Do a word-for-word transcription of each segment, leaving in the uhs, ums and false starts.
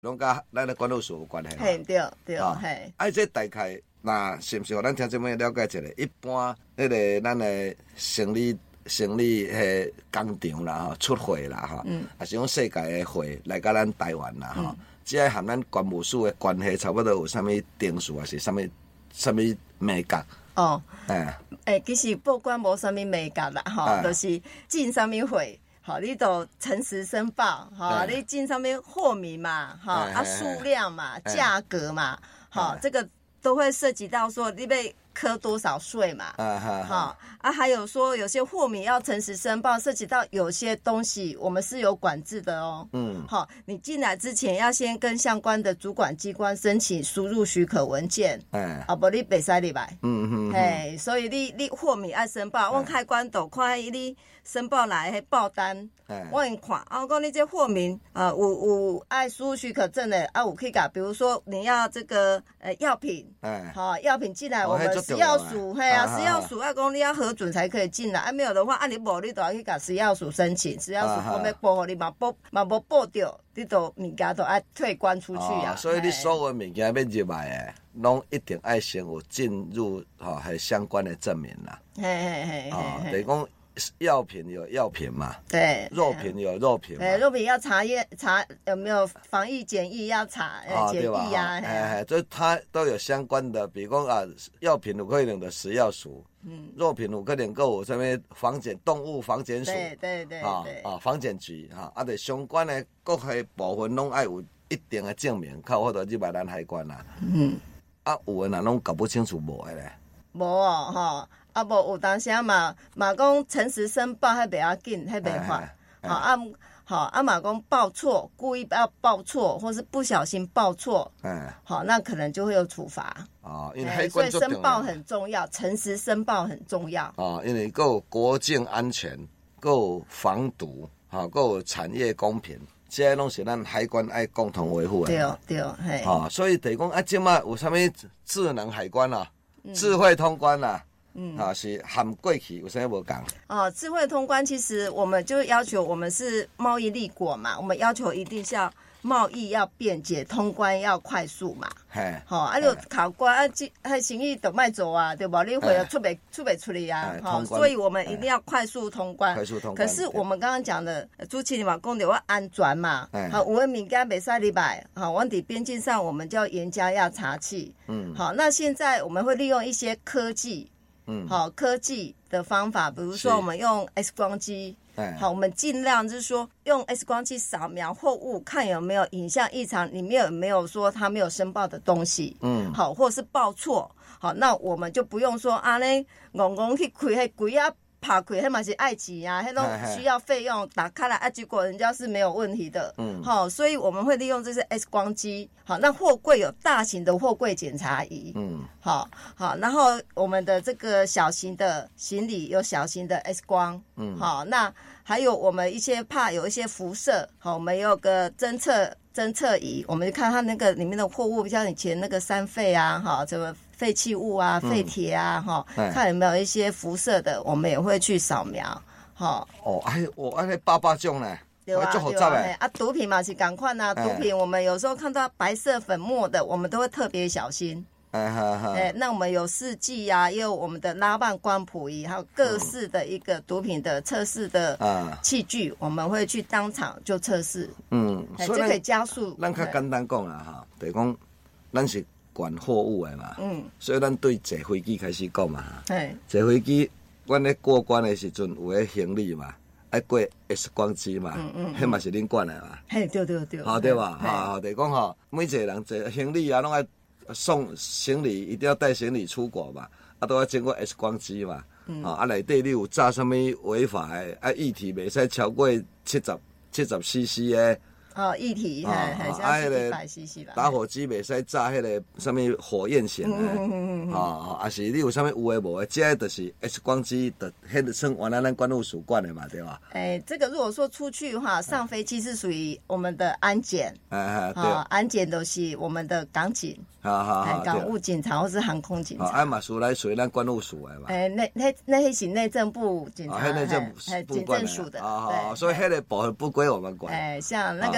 拢甲咱的管务署有关系。 嘿，对对，嘿。 啊，这大概那是不是互咱听众朋友了解一下？一般迄个咱的生理生理迄工厂啦吼，出货啦吼，嗯，也是讲世界的货来到咱台湾啦吼，只要和咱管务署的关系差不多有啥物定数，还是啥物啥物美感？哦， 哎，诶，其实不管无啥物美感啦吼，就是进啥物货。好，你都诚实申报，好，你进上面货名嘛，好啊，数量嘛，价格嘛，好，这个都会涉及到说你被科多少税嘛，好啊，还有说有些货名要诚实申报，涉及到有些东西我们是有管制的哦，嗯，好，你进来之前要先跟相关的主管机关申请输入许可文件，哎，啊，不你袂使入来，嗯嗯，嘿，所以你你货名要申报，我开关都看你。申报来迄报单，我会看，啊，我讲你这货名啊，有有爱输入许可证的啊，有可以噶，比如说你要这个呃药品，哎，好，药品进来，我们食药署，嘿啊，食药署要讲你要核准才可以进来，啊，没有的话，啊，你无你都要去甲食药署申请，食药署我要报给你嘛，报嘛无报着，你都物件都爱退关出去啊。 所以你所有物件要入来的，拢一定爱先有进入吼，还相关的证明啦。嘿嘿嘿，啊，等于讲。药品有药品嘛？对，肉品有肉品嘛？ 对，肉品要查验查有没有防疫检疫要查呃检疫啊， 哎哎，这它都有相关的，比如讲啊，药品有可能的食药署，嗯，肉品有可能够有什么防检动物防检署， 对对对， 啊啊防检局哈，啊，对相关的各个部分拢爱有一定的证明，靠或者入来咱海关啦，嗯，啊有的人拢搞不清楚无的咧， 无哦吼。啊，无有当时嘛嘛讲诚实申报，迄袂要紧，迄袂法。好啊，好啊嘛讲报错，故意要报错，或是不小心报错，嗯，好，那可能就会有处罚。哦，因为所以申报很重要，诚实申报很重要。 哦，因为够国境安全，够防毒，好，够产业公平，这些拢是咱海关爱共同维护的。 对对，嘿。 哦，所以等于讲啊，即卖有啥物智能海关啊，智慧通关啊。嗯，啊是含过去有啥无讲？ 哦，智慧通关其实我们就要求我们是贸易立国嘛，我们要求一定是要贸易要便捷，通关要快速嘛。嘿，好、哦，啊就考关啊，这啊生意都卖走啊，对吧？你回来出不出不出来啊？好、哦，所以我们一定要快速通关。 快速通关。 可是我们刚刚讲的，朱启你嘛讲的要安全嘛，好，我们民间袂使入来，好，往底边境上我们就要严加要查气。嗯，好，那现在我们会利用一些科技。嗯，好，科技的方法，比如说我们用 X 光机，好，我们尽量就是说用 X 光机扫描货物，看有没有影像异常，里面有没有说他没有申报的东西，嗯，好，或者是报错，好，那我们就不用说啊咧，戆戆去开迄柜啊。拍开，迄嘛是爱钱啊，迄都需要费用，打开来啊，结果人家是没有问题的。嗯，好，所以我们会利用这些 X 光机。好，那货柜有大型的货柜检查仪。嗯，好，好，然后我们的这个小型的行李有小型的 X 光。嗯，好，那还有我们一些怕有一些辐射，好，我们有个侦测侦测仪，我们就看它那个里面的货物，像以前那个三废啊，哈，什么。废弃物啊，废铁啊，哈、嗯，看有没有一些辐射的，我们也会去扫描，哈。哦， 哎，我哎那八八种呢， 对啊，对啊，啊，毒品嘛是赶快啊，毒品我们有时候看到白色粉末的，我们都会特别小心。哎哈哈。哎，那我们有试剂啊，也有我们的拉棒光谱仪，还有各式的一个毒品的测试的器具，我们会去当场就测试。嗯，所以就可以加速。 咱较简单讲啦哈，就是讲咱是。管货物的嘛，嗯，所以咱对坐飞机开始讲嘛，嘿，坐飞机，阮咧过关的时阵有迄行李嘛，爱过 X 光机嘛，嗯嗯，迄嘛是恁管的嘛， 嘿，对对对， 好对吧？哈，就是讲吼，每一个人坐行李啊，拢爱送行李，一定要带行李出国嘛，啊，都要经过 X 光机嘛，嗯，啊，内底你有炸什么违法的，啊，液体袂使超过七十七十 C C 的。 哦，液体，还还是一百 C C 吧。 打火机袂使炸迄个什么火焰型的，嗯嗯嗯哦，啊是你有啥物有诶无诶，这就是 X 光机的，迄个算原来咱管务署管的嘛，对吧？ 诶，这个如果说出去的话，上飞机是属于我们的安检，哎哎，对，安检都是我们的港警，好好好，港务警察或是航空警察。 啊，嘛属来属于咱管务署的嘛。 诶，那那那迄是内政部警察， 内政部警政署的， 啊好，所以迄个部分不归我们管。 诶，像那个。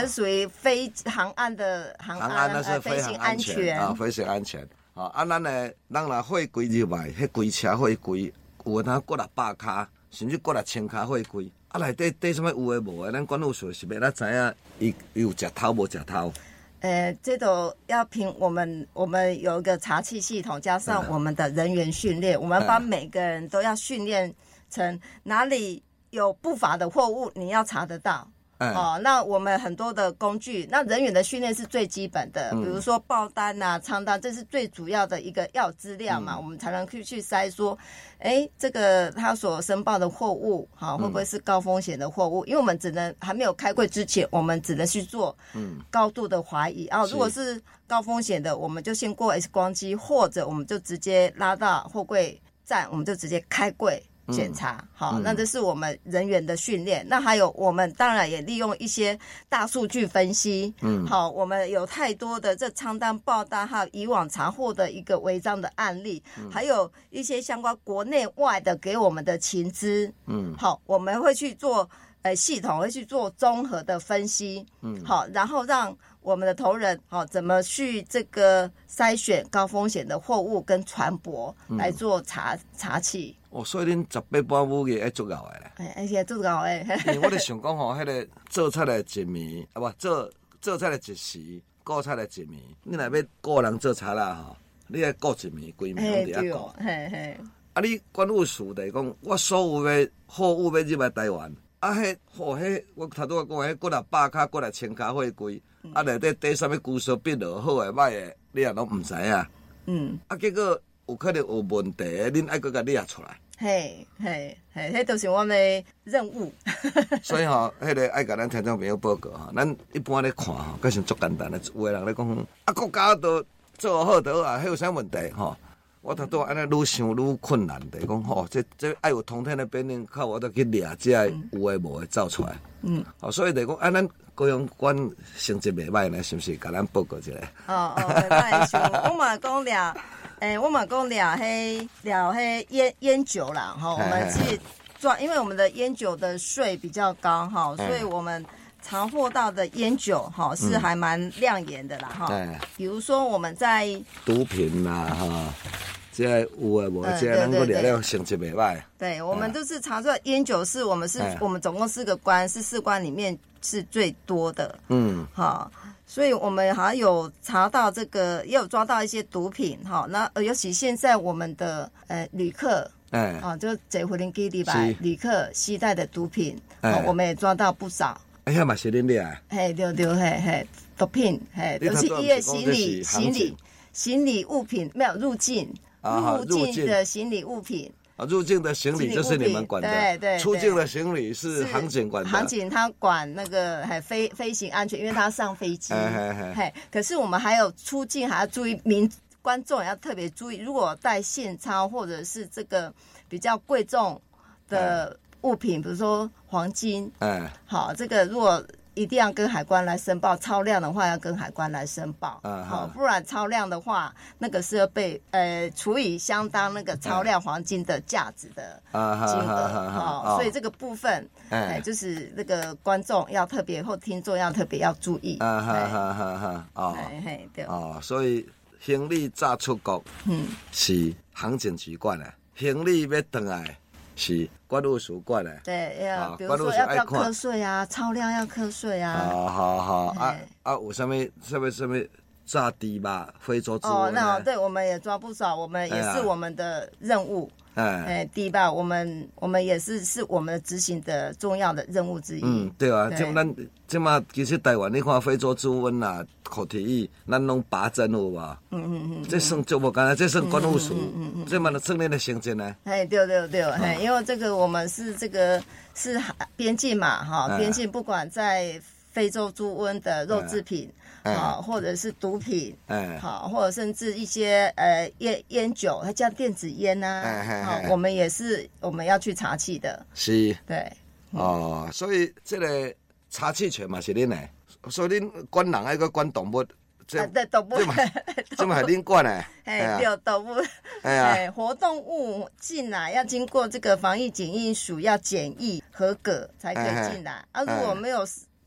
是属于非航岸的航安，航安那是飞行安全啊，飞行安全。啊，啊，咱诶，咱若火柜入来，迄规车火柜有诶，通过六百卡，甚至过六千卡火柜。啊，内底底什么有诶无诶，咱管务处是要咱知影，伊有食头无食头。 呃，这都要凭我们，我们有一个查气系统，加上我们的人员训练，我们把每个人都要训练成哪里有不法的货物，你要查得到。哦，那我们很多的工具，那人员的训练是最基本的，嗯、比如说报单啊、仓单，这是最主要的一个要资料嘛，嗯、我们才能去去筛说，哎，这个他所申报的货物，好、哦，会不会是高风险的货物？嗯、因为我们只能还没有开柜之前，我们只能去做高度的怀疑啊、嗯哦。如果是高风险的，我们就先过 X 光机，或者我们就直接拉到货柜站，我们就直接开柜。检查好，那这是我们人员的训练。那还有我们当然也利用一些大数据分析，嗯，好，我们有太多的这仓单报单，还有以往查获的一个违章的案例，嗯、还有一些相关国内外的给我们的情资，嗯，好，我们会去做呃系统会去做综合的分析，嗯，好，然后让我们的头人好、哦、怎么去这个筛选高风险的货物跟船舶来做查、嗯、查气。 哦，所以恁十八般武艺爱足够的咧。 哎，而且足够的。 因为我咧想讲吼，迄个做出来一暝，啊不，做做出来一时，顾出来一暝。你若要个人做查啦吼，你爱顾一暝，规暝拢伫遐顾。嘿嘿。啊，你管务处来讲，我所有的货物要入来台湾，啊，迄吼迄我头拄我讲迄过六百卡、过六千卡货柜，啊，内底底啥物居所笔录好诶、歹诶，你也拢毋知影。嗯。啊，结果有可能有问题，恁爱搁甲列出来。 嘿，嘿，嘿，迄就是我们的任务。 所以吼，迄个爱甲咱听众朋友报告吼，咱一般咧看吼，其实足简单的。有的人咧讲，啊，国家都做好得啊，迄有啥问题吼？我头拄安尼愈想愈困难的，讲吼，这这爱有通天的本领，靠我都去掠这有诶无诶走出来。嗯。哦，所以就讲，啊，咱高雄县成绩袂歹呢，是不是？甲咱报告一下。 哦哦，袂歹想，我嘛讲掠。诶、欸，我们讲聊黑聊黑烟烟酒啦，哈，我们是抓，因为我们的烟酒的税比较高哈，所以我们查获到的烟酒哈是还蛮亮眼的啦哈。嗯、比如说我们在毒品啦哈，这有诶无，这能够聊聊成绩袂歹。 对，我们就是查出来烟酒是我们是、嗯、我们总共四个关，是四关里面是最多的。嗯，好。所以我们还有查到这个，也有抓到一些毒品，哈。那尤其现在我们的呃旅客，哎，啊，就这回林基地吧，旅客携带的毒品，哎，我们也抓到不少。哎呀嘛是恁掠？ 嘿，对对嘿嘿，毒品，嘿，都是伊的行李行李行李物品没有入境入境的行李物品。 啊，入境的行李就是你们管的， 对对。 出境的行李是航警管的。 航警他管那个还飞飞行安全，因为他上飞机。嘿，可是我们还有出境还要注意，民观众也要特别注意，如果带现钞或者是这个比较贵重的物品，比如说黄金，嗯，好，这个如果一定要跟海关来申报，超量的话要跟海关来申报，嗯、好，不然超量的话，那个是要被呃处以相当那个超量黄金的价值的金额，好，所以这个部分，哎、嗯，就是那个观众要特别或听众要特别要注意，啊哈哈哈哈，哦，嘿嘿，对， 哦，所以行李早出国，嗯，是航警局管的，行李要回来。是管务署管的， 对，要、啊、比如说要不要课税啊，超量要课税啊。 好好好，啊啊，有什么什么什么炸地吧，非洲猪哦，那对，我们也抓不少，我们也是我们的任务。哎，哎，第一吧，我们我们也是是我们执行的重要的任务之一。 嗯，对啊，即咱即嘛，其实台湾你看非洲猪瘟啦、口蹄疫，咱拢拔针有无？嗯嗯嗯，这算足无干啊，这算管务署，嗯嗯嗯，这嘛就算恁的成绩呢。 哎，对对对，哎，因为这个我们是这个是边境嘛，哈，边境不管在非洲猪瘟的肉制品。好，或者是毒品，哎，好，或者甚至一些呃烟烟酒，它叫电子烟呐，哎，好，我们也是我们要去查气的， 是， 对， 哦，所以这个查气权嘛是恁的，所以恁管人爱个管动物， 这对动物， 这嘛系恁管的， 哎，对，动物，哎，活动物进来要经过这个防疫检疫署要检疫合格才可以进来，啊，如果没有。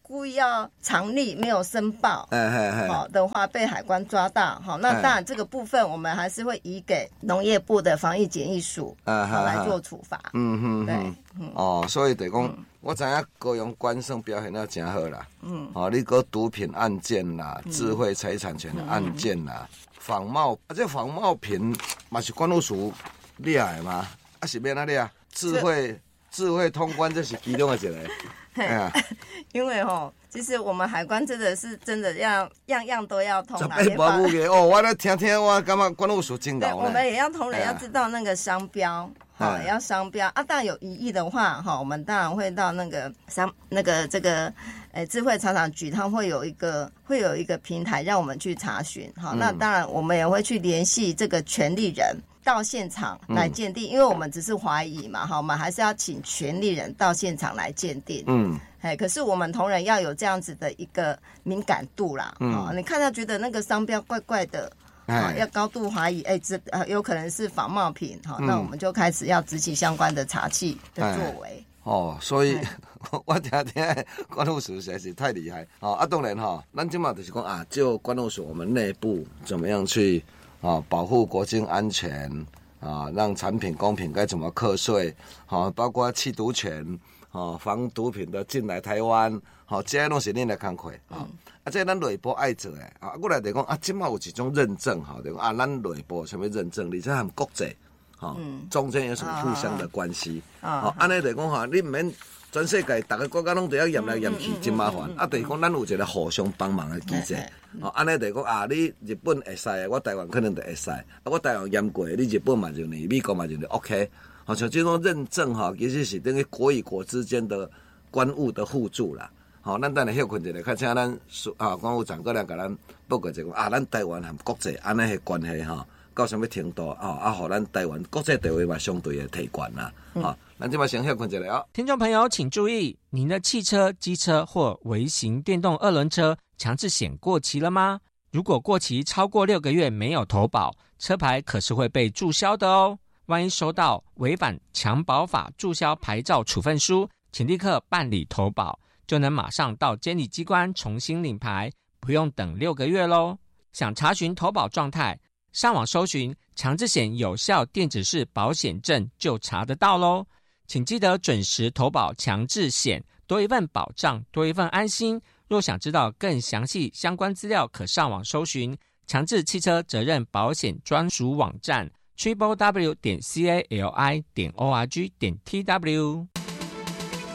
故意要藏匿没有申报， 哎哎哎， 好的话被海关抓到，好，那当然这个部分我们还是会移给农业部的防疫检疫署， 啊好来做处罚。 嗯哼， 对， 嗯哦，所以就讲，嗯、我知影高雄关省表现得真好啦。嗯，哦，你个毒品案件啦，嗯、智慧财产权的案件啦，嗯、仿冒啊，这仿冒品嘛是关务署厉害吗？啊是免哪里啊？智慧智慧通关这是其中的一个。哎呀， 因为吼，其实我们海关真的是真的要样样都要通啦。 哎，无误嘅哦，我咧听听，我感觉关务署真牛呢。 我们也要同仁要知道那个商标，好，要商标啊。当然有疑义的话，哈，我们当然会到那个商那个这个，诶，智慧财产局，它会有一个会有一个平台让我们去查询，好，那当然我们也会去联系这个权利人。到现场来鉴定，嗯、因为我们只是怀疑嘛，哈，我们还是要请权利人到现场来鉴定。嗯，哎，可是我们同仁要有这样子的一个敏感度啦，嗯、哦，你看到觉得那个商标怪怪的，啊、哦，要高度怀疑，哎，这呃有可能是仿冒品，哈、哦，嗯、那我们就开始要执行相关的查缉的作为。哦， 所以我听听关务署实在是太厉害哦。啊，当然哈、哦，咱今嘛就是讲啊，就关务署我们内部怎么样去。啊，保护国境安全啊，让产品公平该怎么课税啊，包括缉毒权啊，防毒品的进来台湾，好、啊，这些拢是恁来工课啊。嗯、啊，这咱内部爱做诶啊。过来就讲啊，即马有一种认证哈，就讲啊，咱内部什么认证，而且含国际，哈、啊，嗯、中间有什么互相的关系啊？安尼就讲哈，你唔免。全世界逐个国家拢都要验来验去，真麻烦。啊，就是讲咱有一个互相帮忙的机制。哦，安尼就是讲啊，你日本会使，我台湾可能就会使。啊，我台湾验过，你日本嘛就你，美国嘛就你 OK。好像这种认证哈，其实是等于国与国之间的关务的互助啦。好，咱等下休困一下，看请咱啊关务长过来甲咱报告一下啊，咱台湾和国际安尼的关系哈。到什么程度啊？啊，好，咱台湾国际地位嘛相对的提悬啦。啊，咱这边先休困一下啊。 听众朋友请注意，您的汽车、机车或微型电动二轮车强制险过期了吗？如果过期超过六个月没有投保，车牌可是会被注销的哦。万一收到违反强保法注销牌照处分书，请立刻办理投保，就能马上到监理机关重新领牌，不用等六个月咯。想查询投保状态，上网搜寻强制险有效电子式保险证就查得到咯。请记得准时投保强制险，多一份保障，多一份安心。若想知道更详细相关资料，可上网搜寻强制汽车责任保险专属网站 triple w 点 c a l i 点 o r g 点 t w。